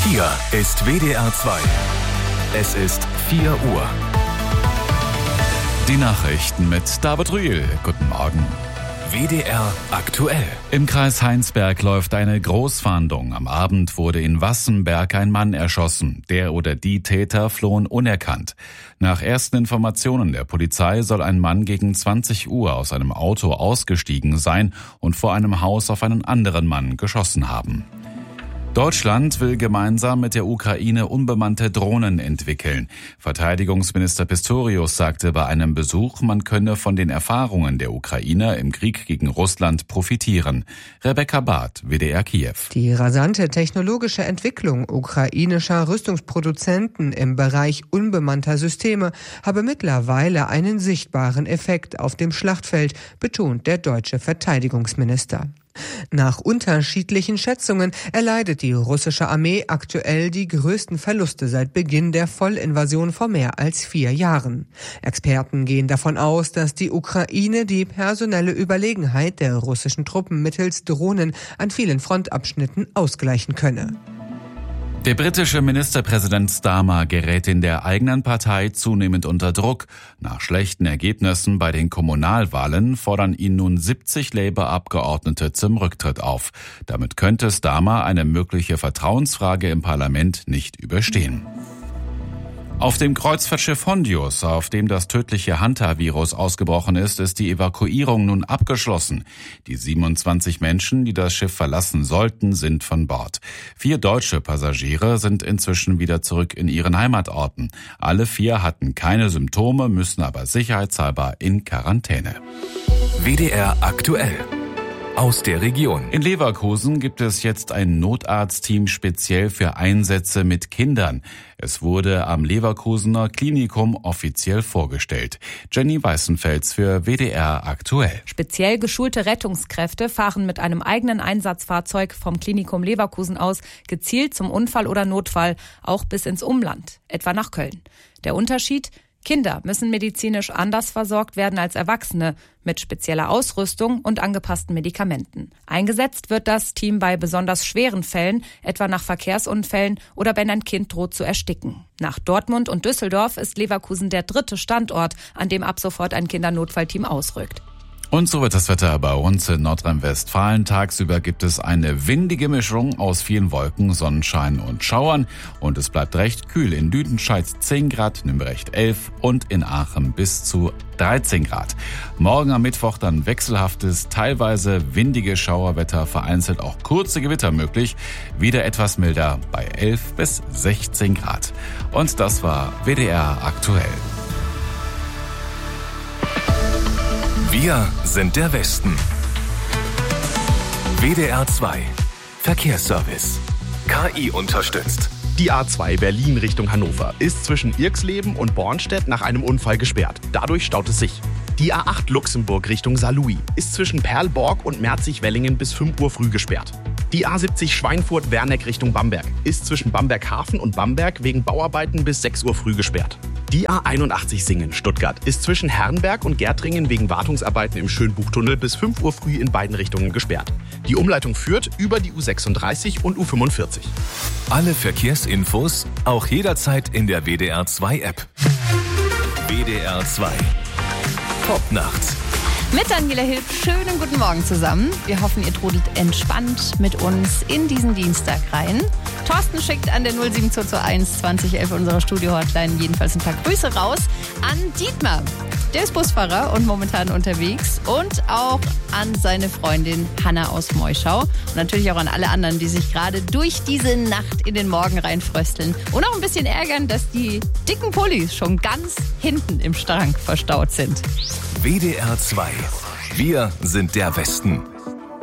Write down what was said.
Hier ist WDR 2. Es ist 4 Uhr. Die Nachrichten mit David Rühl. Guten Morgen. WDR aktuell. Im Kreis Heinsberg läuft eine Großfahndung. Am Abend wurde in Wassenberg ein Mann erschossen. Der oder die Täter flohen unerkannt. Nach ersten Informationen der Polizei soll ein Mann gegen 20 Uhr aus einem Auto ausgestiegen sein und vor einem Haus auf einen anderen Mann geschossen haben. Deutschland will gemeinsam mit der Ukraine unbemannte Drohnen entwickeln. Verteidigungsminister Pistorius sagte bei einem Besuch, man könne von den Erfahrungen der Ukrainer im Krieg gegen Russland profitieren. Rebecca Barth, WDR Kiew. Die rasante technologische Entwicklung ukrainischer Rüstungsproduzenten im Bereich unbemannter Systeme habe mittlerweile einen sichtbaren Effekt auf dem Schlachtfeld, betont der deutsche Verteidigungsminister. Nach unterschiedlichen Schätzungen erleidet die russische Armee aktuell die größten Verluste seit Beginn der Vollinvasion vor mehr als 4 Jahren. Experten gehen davon aus, dass die Ukraine die personelle Überlegenheit der russischen Truppen mittels Drohnen an vielen Frontabschnitten ausgleichen könne. Der britische Ministerpräsident Starmer gerät in der eigenen Partei zunehmend unter Druck. Nach schlechten Ergebnissen bei den Kommunalwahlen fordern ihn nun 70 Labour-Abgeordnete zum Rücktritt auf. Damit könnte Starmer eine mögliche Vertrauensfrage im Parlament nicht überstehen. Auf dem Kreuzfahrtschiff Hondius, auf dem das tödliche Hanta-Virus ausgebrochen ist, ist die Evakuierung nun abgeschlossen. Die 27 Menschen, die das Schiff verlassen sollten, sind von Bord. 4 deutsche Passagiere sind inzwischen wieder zurück in ihren Heimatorten. Alle 4 hatten keine Symptome, müssen aber sicherheitshalber in Quarantäne. WDR aktuell. Aus der Region. In Leverkusen gibt es jetzt ein Notarztteam speziell für Einsätze mit Kindern. Es wurde am Leverkusener Klinikum offiziell vorgestellt. Jenny Weißenfels für WDR aktuell. Speziell geschulte Rettungskräfte fahren mit einem eigenen Einsatzfahrzeug vom Klinikum Leverkusen aus gezielt zum Unfall oder Notfall, auch bis ins Umland, etwa nach Köln. Der Unterschied? Kinder müssen medizinisch anders versorgt werden als Erwachsene, mit spezieller Ausrüstung und angepassten Medikamenten. Eingesetzt wird das Team bei besonders schweren Fällen, etwa nach Verkehrsunfällen oder wenn ein Kind droht zu ersticken. Nach Dortmund und Düsseldorf ist Leverkusen der 3. Standort, an dem ab sofort ein Kindernotfallteam ausrückt. Und so wird das Wetter bei uns in Nordrhein-Westfalen. Tagsüber gibt es eine windige Mischung aus vielen Wolken, Sonnenschein und Schauern. Und es bleibt recht kühl. In Lüdenscheid 10 Grad, Nürnberg 11 und in Aachen bis zu 13 Grad. Morgen am Mittwoch dann wechselhaftes, teilweise windiges Schauerwetter, vereinzelt auch kurze Gewitter möglich. Wieder etwas milder bei 11 bis 16 Grad. Und das war WDR aktuell. Wir sind der Westen. WDR 2. Verkehrsservice. KI unterstützt. Die A2 Berlin Richtung Hannover ist zwischen Irxleben und Bornstedt nach einem Unfall gesperrt. Dadurch staut es sich. Die A8 Luxemburg Richtung Saarlouis ist zwischen Perlborg und Merzig-Wellingen bis 5 Uhr früh gesperrt. Die A70 Schweinfurt-Werneck Richtung Bamberg ist zwischen Bamberg-Hafen und Bamberg wegen Bauarbeiten bis 6 Uhr früh gesperrt. Die A81 Singen-Stuttgart ist zwischen Herrenberg und Gärtringen wegen Wartungsarbeiten im Schönbuchtunnel bis 5 Uhr früh in beiden Richtungen gesperrt. Die Umleitung führt über die U36 und U45. Alle Verkehrsinfos auch jederzeit in der WDR 2 App. WDR 2. Top-Nacht. Mit Daniela Hilf, schönen guten Morgen zusammen. Wir hoffen, ihr trudelt entspannt mit uns in diesen Dienstag rein. Thorsten schickt an der 07221 2011 unserer Studio-Hotline jedenfalls ein paar Grüße raus an Dietmar. Der ist Busfahrer und momentan unterwegs. Und auch an seine Freundin Hanna aus Meuschau. Und natürlich auch an alle anderen, die sich gerade durch diese Nacht in den Morgen reinfrösteln. Und auch ein bisschen ärgern, dass die dicken Pullis schon ganz hinten im Schrank verstaut sind. WDR 2. Wir sind der Westen.